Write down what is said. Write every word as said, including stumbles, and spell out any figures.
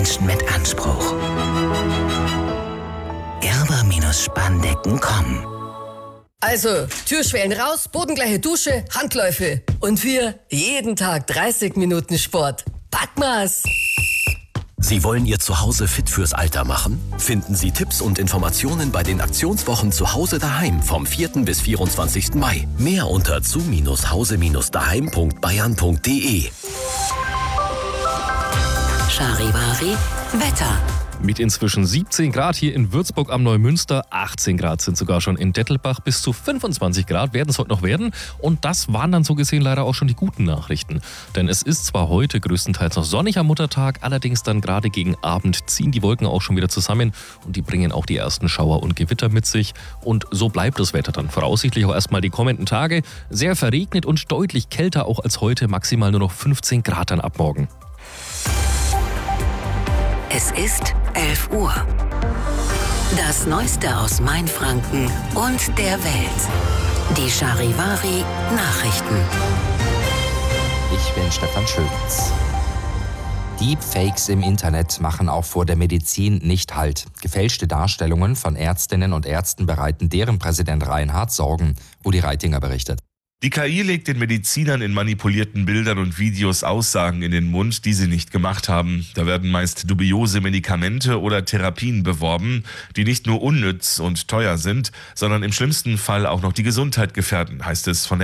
Menschen mit Anspruch. Gerber-Spandecken punkt com. Also, Türschwellen raus, bodengleiche Dusche, Handläufe. Und wir jeden Tag dreißig Minuten Sport. Packmas! Sie wollen Ihr Zuhause fit fürs Alter machen? Finden Sie Tipps und Informationen bei den Aktionswochen Zuhause daheim vom vierten bis vierundzwanzigsten Mai. Mehr unter zu hause daheim punkt bayern punkt de. Charivari Wetter. Mit inzwischen siebzehn Grad hier in Würzburg am Neumünster, achtzehn Grad sind sogar schon in Dettelbach, bis zu fünfundzwanzig Grad werden es heute noch werden. Und das waren dann so gesehen leider auch schon die guten Nachrichten. Denn es ist zwar heute größtenteils noch sonnig am Muttertag, allerdings dann gerade gegen Abend ziehen die Wolken auch schon wieder zusammen und die bringen auch die ersten Schauer und Gewitter mit sich. Und so bleibt das Wetter dann voraussichtlich auch erstmal die kommenden Tage. Sehr verregnet und deutlich kälter auch als heute, maximal nur noch fünfzehn Grad dann ab morgen. Es ist elf Uhr. Das Neueste aus Mainfranken und der Welt. Die Charivari Nachrichten. Ich bin Stefan Schöbitz. Deepfakes im Internet machen auch vor der Medizin nicht Halt. Gefälschte Darstellungen von Ärztinnen und Ärzten bereiten deren Präsident Reinhardt Sorgen, Udi Reitinger berichtet. Die K I legt den Medizinern in manipulierten Bildern und Videos Aussagen in den Mund, die sie nicht gemacht haben. Da werden meist dubiose Medikamente oder Therapien beworben, die nicht nur unnütz und teuer sind, sondern im schlimmsten Fall auch noch die Gesundheit gefährden, heißt es von der